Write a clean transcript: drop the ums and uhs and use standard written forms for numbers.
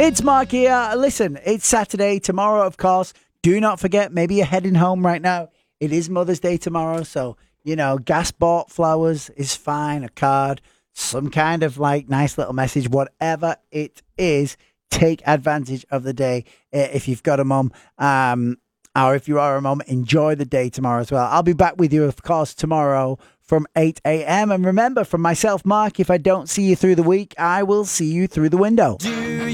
It's Mark here. Listen, it's Saturday. Tomorrow, of course, do not forget, maybe you're heading home right now. It is Mother's Day tomorrow, so, gas bought flowers is fine, a card, some kind of nice little message, whatever it is, take advantage of the day. If you've got a mum, or if you are a mum, enjoy the day tomorrow as well. I'll be back with you, of course, tomorrow from 8 a.m. And remember, from myself, Mark, if I don't see you through the week, I will see you through the window.